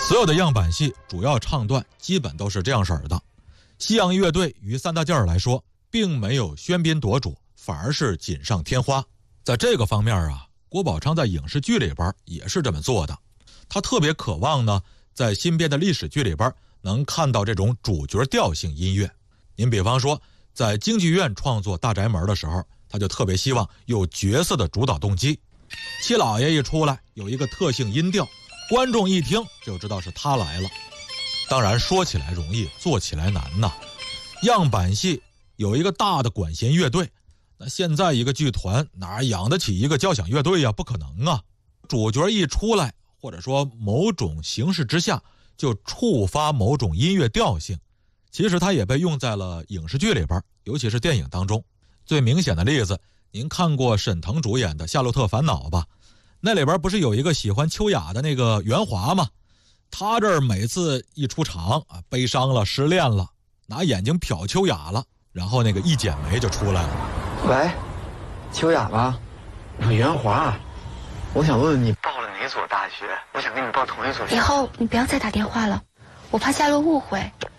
所有的样板戏主要唱段基本都是这样式儿的。西洋乐队于三大件儿来说，并没有喧宾夺主，反而是锦上添花。在这个方面啊，郭宝昌在影视剧里边也是这么做的。他特别渴望呢，在新编的历史剧里边能看到这种主角调性音乐。您比方说，在京剧院创作《大宅门》的时候，他就特别希望有角色的主导动机。七老爷一出来，有一个特性音调，观众一听就知道是他来了。当然说起来容易，做起来难呐。样板戏有一个大的管弦乐队，那现在一个剧团哪养得起一个交响乐队呀？不可能啊！主角一出来，或者说某种形式之下，就触发某种音乐调性。其实它也被用在了影视剧里边，尤其是电影当中。最明显的例子，您看过沈腾主演的《夏洛特烦恼》吧？那里边不是有一个喜欢秋雅的那个袁华吗？他这儿每次一出场啊，悲伤了，失恋了，拿眼睛瞟秋雅了，然后那个一剪梅就出来了。 喂，秋雅吧，我袁华，我想问问你报了哪所大学？我想跟你报同一所。 以后你不要再打电话了，我怕夏洛误会。